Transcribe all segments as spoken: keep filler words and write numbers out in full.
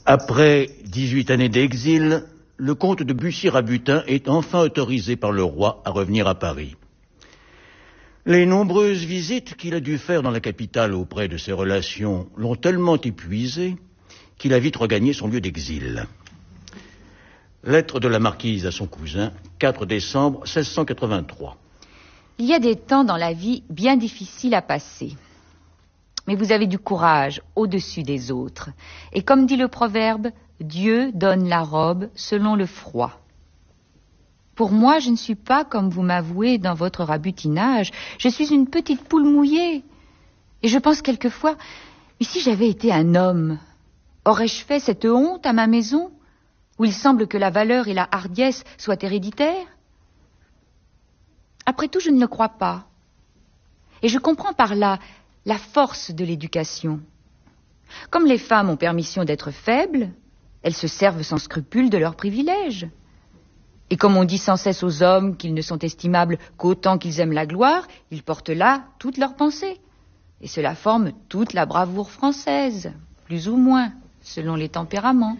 Après dix-huit années d'exil, le comte de Bussy-Rabutin est enfin autorisé par le roi à revenir à Paris. Les nombreuses visites qu'il a dû faire dans la capitale auprès de ses relations l'ont tellement épuisé qu'il a vite regagné son lieu d'exil. Lettre de la marquise à son cousin, quatre décembre seize cent quatre-vingt-trois. Il y a des temps dans la vie bien difficiles à passer. Mais vous avez du courage au-dessus des autres. Et comme dit le proverbe, Dieu donne la robe selon le froid. Pour moi, je ne suis pas comme vous m'avouez dans votre rabutinage. Je suis une petite poule mouillée. Et je pense quelquefois, mais si j'avais été un homme, aurais-je fait cette honte à ma maison, où il semble que la valeur et la hardiesse soient héréditaires? Après tout, je ne le crois pas. Et je comprends par là la force de l'éducation. Comme les femmes ont permission d'être faibles, elles se servent sans scrupule de leurs privilèges. Et comme on dit sans cesse aux hommes qu'ils ne sont estimables qu'autant qu'ils aiment la gloire, ils portent là toutes leurs pensées. Et cela forme toute la bravoure française, plus ou moins, selon les tempéraments.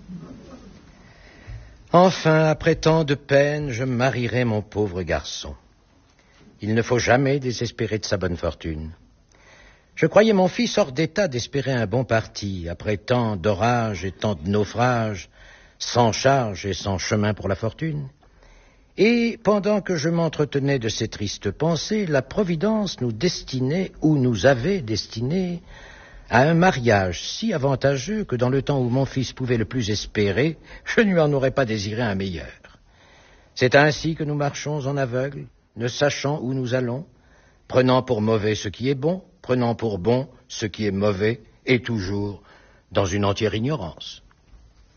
Enfin, après tant de peine, je marierai mon pauvre garçon. Il ne faut jamais désespérer de sa bonne fortune. Je croyais mon fils hors d'état d'espérer un bon parti, après tant d'orages et tant de naufrages, sans charge et sans chemin pour la fortune. Et pendant que je m'entretenais de ces tristes pensées, la Providence nous destinait, ou nous avait destinés, à un mariage si avantageux que dans le temps où mon fils pouvait le plus espérer, je ne lui en aurais pas désiré un meilleur. C'est ainsi que nous marchons en aveugle, ne sachant où nous allons, prenant pour mauvais ce qui est bon, prenant pour bon ce qui est mauvais, et toujours dans une entière ignorance.